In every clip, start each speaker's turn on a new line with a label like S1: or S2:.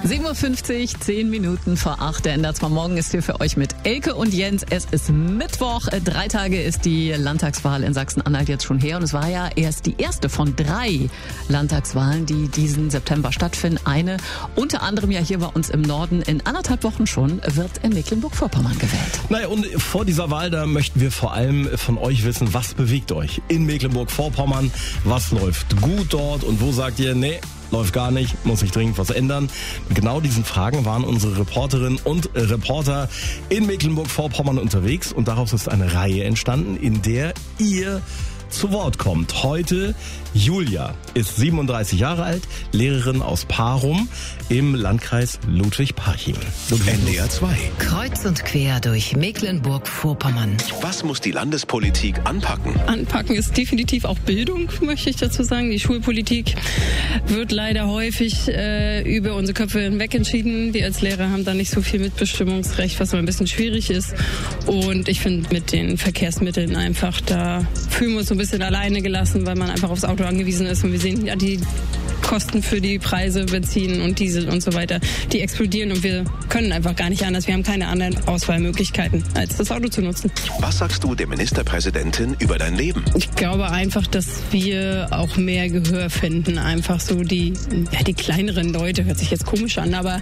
S1: 7.50 Uhr, 10 Minuten vor 8. Der Endertsmann Morgen ist hier für euch mit Elke und Jens. Es ist Mittwoch. 3 Tage ist die Landtagswahl in Sachsen-Anhalt jetzt schon her. Und es war ja erst die erste von 3 Landtagswahlen, die diesen September stattfinden. Eine, unter anderem ja hier bei uns im Norden, in 1,5 Wochen schon, wird in Mecklenburg-Vorpommern gewählt.
S2: Naja, und vor dieser Wahl, da möchten wir vor allem von euch wissen, was bewegt euch in Mecklenburg-Vorpommern? Was läuft gut dort und wo sagt ihr, nee, läuft gar nicht, muss sich dringend was ändern? Mit genau diesen Fragen waren unsere Reporterinnen und Reporter in Mecklenburg-Vorpommern unterwegs und daraus ist eine Reihe entstanden, in der ihr zu Wort kommt. Heute Julia ist 37 Jahre alt, Lehrerin aus Parum im Landkreis Ludwig-Parchim.
S3: NDR 2.
S4: Kreuz und quer durch Mecklenburg-Vorpommern.
S3: Was muss die Landespolitik anpacken?
S5: Anpacken ist definitiv auch Bildung, möchte ich dazu sagen. Die Schulpolitik wird leider häufig über unsere Köpfe hinweg entschieden. Wir als Lehrer haben da nicht so viel Mitbestimmungsrecht, was immer ein bisschen schwierig ist. Und ich finde mit den Verkehrsmitteln einfach, da fühlen wir uns so ein bisschen alleine gelassen, weil man einfach aufs Auto angewiesen ist. Und wir sehen ja die Kosten für die Preise, Benzin und Diesel und so weiter, die explodieren und wir können einfach gar nicht anders. Wir haben keine anderen Auswahlmöglichkeiten, als das Auto zu nutzen.
S3: Was sagst du der Ministerpräsidentin über dein Leben?
S5: Ich glaube einfach, dass wir auch mehr Gehör finden. Einfach so die kleineren Leute, hört sich jetzt komisch an, aber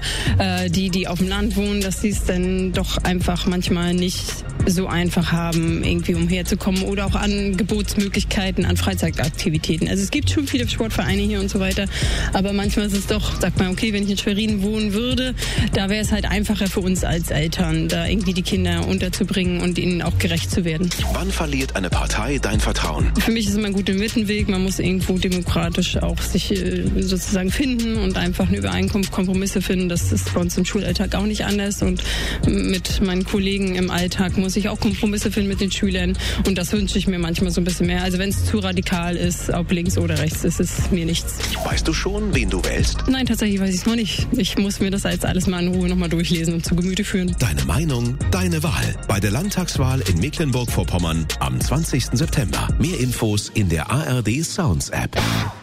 S5: die auf dem Land wohnen, dass sie es dann doch einfach manchmal nicht so einfach haben, irgendwie umherzukommen oder auch Angebotsmöglichkeiten an Freizeitaktivitäten. Also es gibt schon viele Sportvereine hier und so weiter, aber manchmal ist es doch, sagt man, okay, wenn ich in Schwerin wohnen würde, da wäre es halt einfacher für uns als Eltern, da irgendwie die Kinder unterzubringen und ihnen auch gerecht zu werden.
S3: Wann verliert eine Partei dein Vertrauen?
S5: Für mich ist immer ein guter Mittelweg. Man muss irgendwo demokratisch auch sich sozusagen finden und einfach eine Übereinkunft, Kompromisse finden. Das ist bei uns im Schulalltag auch nicht anders und mit meinen Kollegen im Alltag muss ich auch Kompromisse finden mit den Schülern und das wünsche ich mir manchmal so ein bisschen mehr. Also wenn es zu radikal ist, ob links oder rechts, ist es mir nichts.
S3: Weißt du schon, wen du wählst?
S5: Nein, tatsächlich weiß ich es noch nicht. Ich muss mir das jetzt alles mal in Ruhe nochmal durchlesen und zu Gemüte führen.
S3: Deine Meinung, deine Wahl. Bei der Landtagswahl in Mecklenburg-Vorpommern am 20. September. Mehr Infos in der ARD Sounds App.